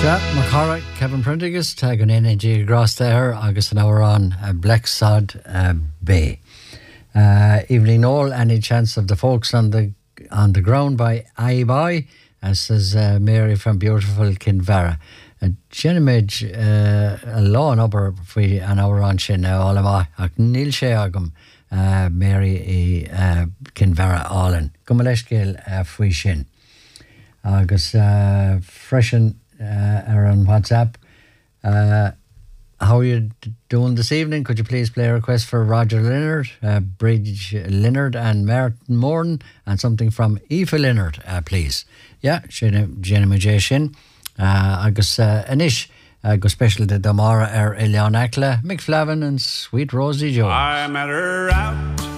Macara, Kevin Prendergast, tag an energy across there, August an hour on Black Sod Bay. Evening all, any chance of the folks on the ground by iBoy, as says Mary from beautiful Kinvara. Jenimage a law and upper for an hour on shin all of my Neil Sheagum Mary Kinvara Allen. Gumaleshkil fui shin. August freshen on WhatsApp. How are you doing this evening? Could you please play a request for Roger Leonard, Bridge Leonard and Martin Morn, and something from Aoife Leonard, please? Yeah, Jenna Shin. Agus Anish, go special to Damara Elian Akla, Mick Flavin and Sweet Rosie Jones. I met her out